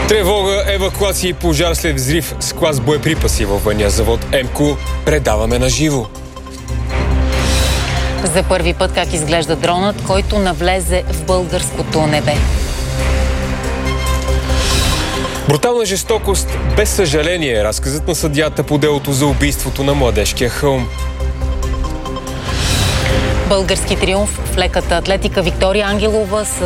Тревога, евакуация и пожар след взрив с клас боеприпаси във военния завод МК. Предаваме на живо. За първи път как изглежда дронът, който навлезе в българското небе. Брутална жестокост без съжаление. Разказът на съдията по делото за убийството на Младежкия хълм. Български триумф в леката атлетика. Виктория Ангелова с